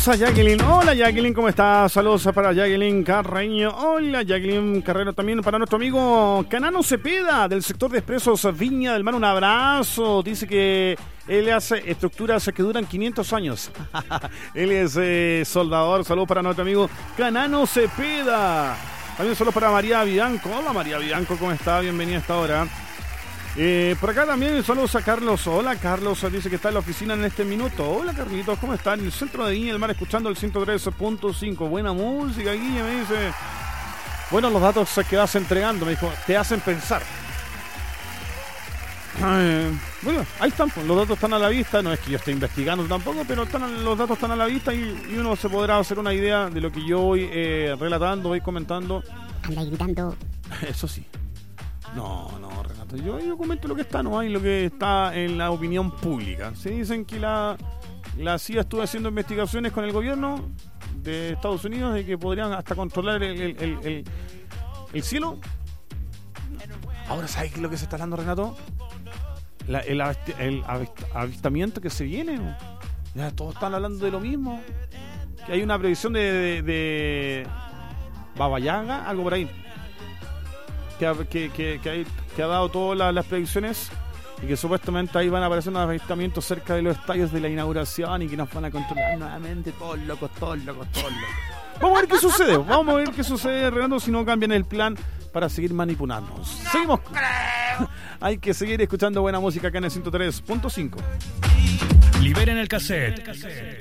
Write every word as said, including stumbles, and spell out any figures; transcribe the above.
A Jacqueline, hola Jacqueline, ¿cómo estás? Saludos para Jacqueline Carreño, hola Jacqueline Carrero, también para nuestro amigo Canano Cepeda del sector de expresos Viña del Mar, un abrazo. Dice que él hace estructuras que duran quinientos años. Él es eh, soldador. Saludos para nuestro amigo Canano Cepeda. También saludos para María Vidanco. Hola María Vidanco, ¿cómo está? Bienvenida a esta hora. Eh, por acá también saludos a Carlos. Hola Carlos, dice que está en la oficina en este minuto. Hola Carlitos, ¿cómo está? En el centro de Viña del Mar escuchando el ciento tres punto cinco. Buena música, Guille, me dice. Bueno, los datos que vas entregando, me dijo, te hacen pensar. Eh, bueno, ahí están, pues, los datos están a la vista. No es que yo esté investigando tampoco, pero están, los datos están a la vista y, y uno se podrá hacer una idea de lo que yo voy eh, relatando, voy comentando. Anda gritando. Eso sí. No, no, Renato, yo, yo comento lo que está, no hay lo que está en la opinión pública. Se dicen que la, la C I A estuvo haciendo investigaciones con el gobierno de Estados Unidos de que podrían hasta controlar el, el, el, el, el cielo. Ahora, ¿sabes qué es lo que se está hablando, Renato? La, el, avist- el avist- avistamiento que se viene. Ya todos están hablando de lo mismo. Que hay una previsión de, de, de Baba Yaga, algo por ahí. Que ha, que, que, que, hay, que ha dado todas las, las predicciones y que supuestamente ahí van a aparecer unos avistamientos cerca de los estadios de la inauguración y que nos van a controlar nuevamente, todos locos, todos locos, todos locos. Vamos a ver qué sucede, vamos a ver qué sucede, Renato, si no cambian el plan para seguir manipulándonos. Seguimos. Hay que seguir escuchando buena música acá en el ciento tres punto cinco. Liberen el cassette.